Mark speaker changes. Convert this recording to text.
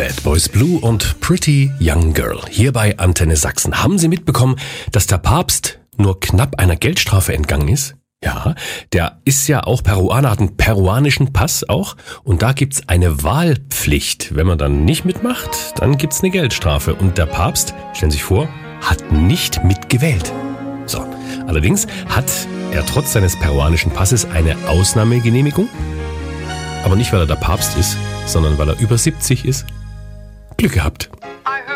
Speaker 1: Bad Boys Blue und Pretty Young Girl hier bei Antenne Sachsen. Haben Sie mitbekommen, dass der Papst nur knapp einer Geldstrafe entgangen ist? Ja, der ist ja auch Peruaner, hat einen peruanischen Pass auch. Und da gibt's eine Wahlpflicht. Wenn man dann nicht mitmacht, dann gibt's eine Geldstrafe. Und der Papst, stellen Sie sich vor, hat nicht mitgewählt. So, allerdings hat er trotz seines peruanischen Passes eine Ausnahmegenehmigung. Aber nicht, weil er der Papst ist, sondern weil er über 70 ist. Glück gehabt.